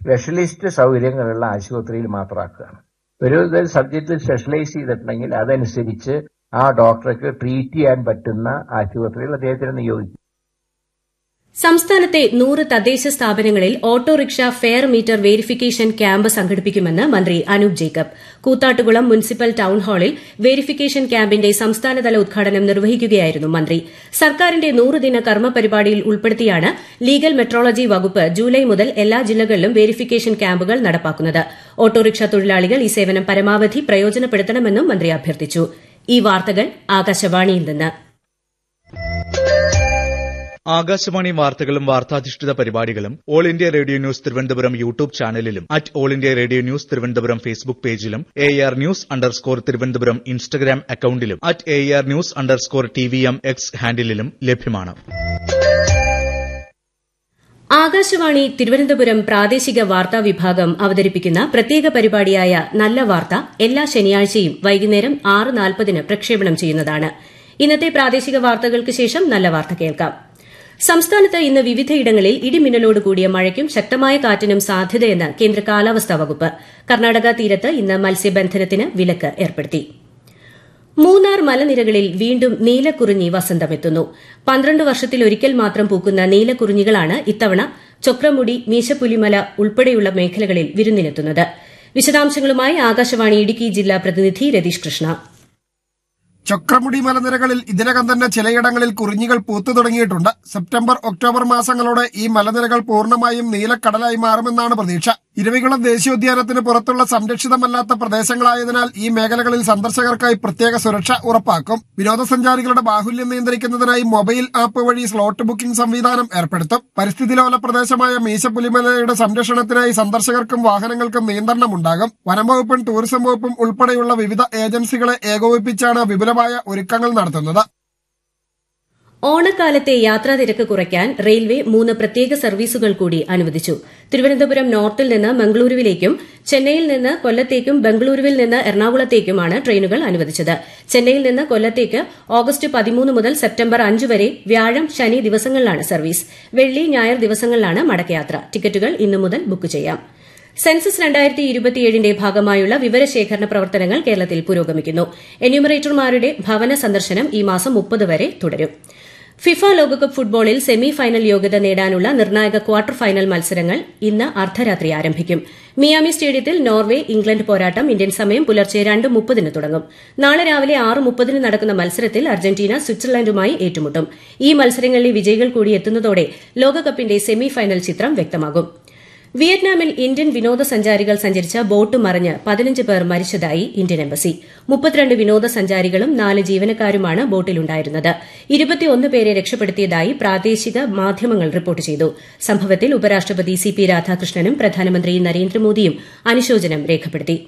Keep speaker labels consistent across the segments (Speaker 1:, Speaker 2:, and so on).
Speaker 1: Specialist സൗകര്യങ്ങളുള്ള ആശുപത്രിയിൽ മാത്രമാക്കുകയാണ്. ഒരു സബ്ജക്റ്റിൽ സ്പെഷ്യലൈസ് ചെയ്തിട്ടുണ്ടെങ്കിൽ അതനുസരിച്ച് ആ ഡോക്ടർക്ക് ട്രീറ്റ് ചെയ്യാൻ പറ്റുന്ന ആശുപത്രിയിൽ അദ്ദേഹത്തിന് നിയോഗിക്കും.
Speaker 2: സംസ്ഥാനത്തെ 100 തദ്ദേശ സ്ഥാപനങ്ങളിൽ autorickshaw fare meter verification camp സംഘടിപ്പിക്കുമെന്ന് മന്ത്രി Anoop Jacob. Koothattukulam municipal town ഹാളിൽ വേരിഫിക്കേഷൻ ക്യാമ്പിന്റെ സംസ്ഥാനതല ഉദ്ഘാടനം നിർവഹിക്കുകയായിരുന്നു മന്ത്രി. സർക്കാരിന്റെ 100 ദിന കർമ്മ പരിപാടിയിൽ ഉൾപ്പെടുത്തിയാണ് ലീഗൽ മെട്രോളജി വകുപ്പ് ജൂലൈ മുതൽ എല്ലാ ജില്ലകളിലും വേരിഫിക്കേഷൻ ക്യാമ്പുകൾ നടപ്പാക്കുന്നത്. ഓട്ടോറിക്ഷ തൊഴിലാളികൾ ഈ സേവനം പരമാവധി പ്രയോജനപ്പെടുത്തണമെന്നും മന്ത്രി അഭ്യർത്ഥിച്ചു. ഈ വാർത്തകൾ ആകാശവാണിയിൽ നിന്ന്.
Speaker 3: ആകാശവാണി വാർത്തകളും വാർത്താധിഷ്ഠിത പരിപാടികളും all India radio news Thiruvananthapuram YouTube ചാനലിലും all India radio news Thiruvananthapuram Facebook പേജിലും AR News_ തിരുവനന്തപുരം ഇൻസ്റ്റഗ്രാം അക്കൌണ്ടിലും AR News_TVM X ഹാൻഡിലും ലഭ്യമാണ്.
Speaker 2: ആകാശവാണി തിരുവനന്തപുരം പ്രാദേശിക വാർത്താ വിഭാഗം അവതരിപ്പിക്കുന്ന പ്രത്യേക പരിപാടിയായ നല്ല വാർത്ത എല്ലാ ശനിയാഴ്ചയും വൈകുന്നേരം 6:40 പ്രക്ഷേപണം ചെയ്യുന്നതാണ്. ഇന്നത്തെ പ്രാദേശിക വാർത്തകൾക്ക് ശേഷം നല്ല വാർത്ത കേൾക്കാം. സംസ്ഥാനത്ത് ഇന്ന് വിവിധയിടങ്ങളിൽ ഇടിമിന്നലോട് കൂടിയ മഴയ്ക്കും ശക്തമായ കാറ്റിനും സാധ്യതയെന്ന് കേന്ദ്ര കാലാവസ്ഥാ വകുപ്പ്. കർണാടക തീരത്ത് ഇന്ന് മത്സ്യബന്ധനത്തിന് വിലക്ക് ഏർപ്പെടുത്തി. മൂന്നാർ മലനിരകളിൽ വീണ്ടും നീലക്കുറിഞ്ഞി വസന്തമെത്തുന്നു. 12 വർഷത്തിലൊരിക്കൽ മാത്രം പൂക്കുന്ന നീലക്കുറിഞ്ഞികളാണ് ഇത്തവണ ചൊക്രമുടി, മീശപ്പുലിമല ഉൾപ്പെടെയുള്ള മേഖലകളിൽ വിരുന്നിനെത്തുന്നത്. വിശദാംശങ്ങളുമായി ആകാശവാണി ഇടുക്കി ജില്ലാ പ്രതിനിധി രതീഷ് കൃഷ്ണ.
Speaker 4: ചൊക്രമുടി മലനിരകളിൽ ഇതിനകം തന്നെ ചിലയിടങ്ങളിൽ കുറിഞ്ഞികൾ പൂത്തു തുടങ്ങിയിട്ടുണ്ട്. സെപ്റ്റംബർ, ഒക്ടോബർ മാസങ്ങളോടെ ഈ മലനിരകൾ പൂർണ്ണമായും നീലക്കടലായി മാറുമെന്നാണ് പ്രതീക്ഷ. ഇരവികുളം ദേശീയോദ്യാനത്തിന് പുറത്തുള്ള സംരക്ഷിതമല്ലാത്ത പ്രദേശങ്ങളായതിനാൽ ഈ മേഖലകളിൽ സന്ദർശകർക്കായി പ്രത്യേക സുരക്ഷ ഉറപ്പാക്കും. വിനോദസഞ്ചാരികളുടെ ബാഹുല്യം നിയന്ത്രിക്കുന്നതിനായി മൊബൈൽ ആപ്പ് വഴി സ്ലോട്ട് ബുക്കിംഗ് സംവിധാനം ഏർപ്പെടുത്തും. പരിസ്ഥിതിലോല പ്രദേശമായ മീശപ്പുലിമലയുടെ സംരക്ഷണത്തിനായി സന്ദർശകർക്കും വാഹനങ്ങൾക്കും നിയന്ത്രണമുണ്ടാകും. വനംവകുപ്പും ടൂറിസം വകുപ്പും ഉൾപ്പെടെയുള്ള വിവിധ ഏജൻസികളെ ഏകോപിപ്പിച്ചാണ് വിപുലമായ ഒരുക്കങ്ങൾ നടത്തുന്നത്.
Speaker 2: ഓണക്കാലത്തെ യാത്രാതിരക്ക് കുറയ്ക്കാൻ റെയിൽവേ 3 പ്രത്യേക സർവീസുകൾ കൂടി അനുവദിച്ചു. തിരുവനന്തപുരം നോർത്തിൽ നിന്ന് മംഗളൂരുവിലേക്കും ചെന്നൈയിൽ നിന്ന് കൊല്ലത്തേക്കും ബംഗളൂരുവിൽ നിന്ന് എറണാകുളത്തേക്കുമാണ് ട്രെയിനുകൾ അനുവദിച്ചത്. ചെന്നൈയിൽ നിന്ന് കൊല്ലത്തേക്ക് ഓഗസ്റ്റ് 13 മുതൽ സെപ്റ്റംബർ 5 വരെ വ്യാഴം, ശനി ദിവസങ്ങളിലാണ് സർവീസ്. വെള്ളി, ഞായർ ദിവസങ്ങളിലാണ് മടക്കയാത്ര. ടിക്കറ്റുകൾ ഇന്നു മുതൽ ബുക്ക് ചെയ്യാം. സെൻസസ് 2027ന്റെ ഭാഗമായുള്ള വിവരശേഖരണ പ്രവർത്തനങ്ങൾ കേരളത്തിൽ പുരോഗമിക്കുന്നു. എന്യൂമറേറ്റർമാരുടെ ഭവന സന്ദർശനം ഈ മാസം 30 വരെ തുടരും. ഫിഫ ലോകകപ്പ് ഫുട്ബോളിൽ സെമി ഫൈനൽ യോഗ്യത നേടാനുള്ള നിർണായക ക്വാർട്ടർ ഫൈനൽ മത്സരങ്ങൾ ഇന്ന് അർദ്ധരാത്രി ആരംഭിക്കും. മിയാമി സ്റ്റേഡിയത്തിൽ നോർവെ ഇംഗ്ലണ്ട് പോരാട്ടം ഇന്ത്യൻ സമയം പുലർച്ചെ 2:30 തുടങ്ങും. നാളെ രാവിലെ 6:30 നടക്കുന്ന മത്സരത്തിൽ അർജന്റീന സ്വിറ്റ്സർലൻഡുമായി ഏറ്റുമുട്ടും. ഈ മത്സരങ്ങളിലെ വിജയികൾ കൂടി എത്തുന്നതോടെ ലോകകപ്പിന്റെ സെമി ഫൈനൽ ചിത്രം വ്യക്തമാകും. വിയറ്റ്നാമിൽ ഇന്ത്യൻ വിനോദസഞ്ചാരികൾ സഞ്ചരിച്ച ബോട്ട് മറിഞ്ഞ് 15 പേർ മരിച്ചതായി ഇന്ത്യൻ എംബസി. 32 വിനോദസഞ്ചാരികളും 4 ജീവനക്കാരുമാണ് ബോട്ടിലുണ്ടായിരുന്നത്. 21 പേരെ രക്ഷപ്പെടുത്തിയതായി പ്രാദേശിക മാധ്യമങ്ങൾ റിപ്പോർട്ട് ചെയ്തു. സംഭവത്തിൽ ഉപരാഷ്ട്രപതി CP രാധാകൃഷ്ണനും പ്രധാനമന്ത്രി നരേന്ദ്രമോദിയും അനുശോചനം രേഖപ്പെടുത്തി.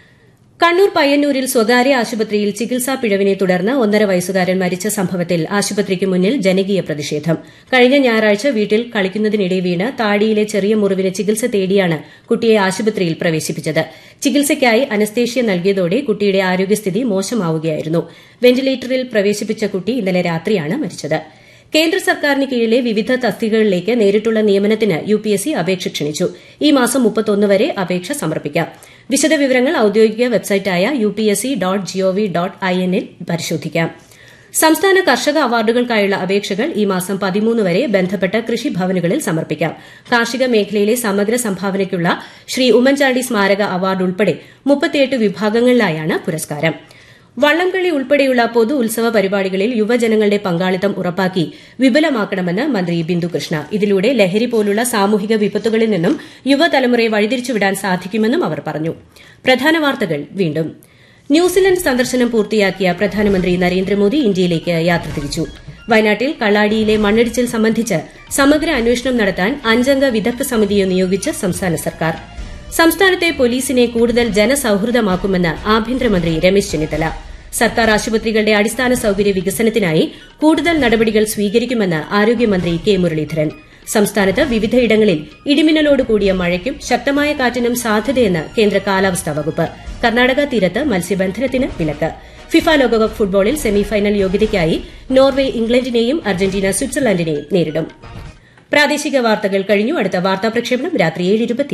Speaker 2: കണ്ണൂർ പയ്യന്നൂരിൽ സ്വകാര്യ ആശുപത്രിയിൽ ചികിത്സാ പിഴവിനെ തുടർന്ന് 1.5 വയസ്സുകാരൻ മരിച്ച സംഭവത്തിൽ ആശുപത്രിക്ക് മുന്നിൽ ജനകീയ പ്രതിഷേധം. കഴിഞ്ഞ ഞായറാഴ്ച വീട്ടിൽ കളിക്കുന്നതിനിടെ വീണ് താടിയിലെ ചെറിയ മുറിവിന് ചികിത്സ തേടിയാണ് കുട്ടിയെ ആശുപത്രിയിൽ പ്രവേശിപ്പിച്ചത്. ചികിത്സയ്ക്കായി അനസ്തേഷ്യ നൽകിയതോടെ കുട്ടിയുടെ ആരോഗ്യസ്ഥിതി മോശമാവുകയായിരുന്നു. വെന്റിലേറ്ററിൽ പ്രവേശിപ്പിച്ച കുട്ടി ഇന്നലെ രാത്രിയാണ് മരിച്ചത്. കേന്ദ്ര സർക്കാരിന് കീഴിലെ വിവിധ തസ്തികകളിലേക്ക് നേരിട്ടുള്ള നിയമനത്തിന് UPSC അപേക്ഷ ക്ഷണിച്ചു. ഈ മാസം 31 വരെ അപേക്ഷ സമർപ്പിക്കാം. വിശദവിവരങ്ങൾ ഔദ്യോഗിക വെബ്സൈറ്റായ upsc.gov.in ൽ പരിശോധിക്കാം. സംസ്ഥാന കർഷക അവാർഡുകൾക്കായുള്ള അപേക്ഷകൾ ഈ മാസം 13 വരെ ബന്ധപ്പെട്ട കൃഷിഭവനുകളിൽ സമർപ്പിക്കാം. കാർഷിക മേഖലയിലെ സമഗ്ര സംഭാവനയ്ക്കുള്ള ശ്രീ ഉമ്മൻചാണ്ടി സ്മാരക അവാർഡ് ഉൾപ്പെടെ 38 വിഭാഗങ്ങളിലായാണ് പുരസ്കാരം. വള്ളംകളി ഉൾപ്പെടെയുള്ള പൊതു ഉത്സവ പരിപാടികളിൽ യുവജനങ്ങളുടെ പങ്കാളിത്തം ഉറപ്പാക്കി വിപുലമാക്കണമെന്ന് മന്ത്രി ബിന്ദു കൃഷ്ണ. ഇതിലൂടെ ലഹരി പോലുള്ള സാമൂഹിക വിപത്തുകളിൽ നിന്നും യുവതലമുറയെ വഴിതിരിച്ചുവിടാൻ സാധിക്കുമെന്നും അവർ പറഞ്ഞു. പ്രധാന വാർത്തകൾ വീണ്ടും. ന്യൂസിലൻഡ് സന്ദർശനം പൂർത്തിയാക്കിയ പ്രധാനമന്ത്രി നരേന്ദ്രമോദി ഇന്ത്യയിലേക്ക് യാത്ര തിരിച്ചു. വയനാട്ടിൽ കള്ളാടിയിലെ മണ്ണിടിച്ചിൽ സംബന്ധിച്ച് സമഗ്ര അന്വേഷണം നടത്താൻ 5-അംഗ വിദഗ്ധ സമിതിയെ നിയോഗിച്ച് സംസ്ഥാന സർക്കാർ. സംസ്ഥാനത്തെ പോലീസിനെ കൂടുതൽ ജനസൌഹൃദമാക്കുമെന്ന് ആഭ്യന്തരമന്ത്രി രമേശ് ചെന്നിത്തല. സർക്കാർ ആശുപത്രികളുടെ അടിസ്ഥാന സൌകര്യ വികസനത്തിനായി കൂടുതൽ നടപടികൾ സ്വീകരിക്കുമെന്ന് ആരോഗ്യമന്ത്രി കെ മുരളീധരൻ. സംസ്ഥാനത്ത് വിവിധയിടങ്ങളിൽ ഇടിമിന്നലോട് കൂടിയ മഴയ്ക്കും ശക്തമായ കാറ്റിനും സാധ്യതയെന്ന് കേന്ദ്ര കാലാവസ്ഥാ വകുപ്പ്. കർണാടക തീരത്ത് മത്സ്യബന്ധനത്തിന് വിലക്ക്. ഫിഫ ലോകകപ്പ് ഫുട്ബോളിൽ സെമിഫൈനൽ യോഗ്യതയ്ക്കായി നോർവെ ഇംഗ്ലണ്ടിനെയും അർജന്റീന സ്വിറ്റ്സർലൻഡിനെയും നേരിടും. പ്രാദേശിക വാർത്തകൾ കഴിഞ്ഞു. അടുത്ത വാർത്താ പ്രക്ഷേപണം രാത്രി 7:20.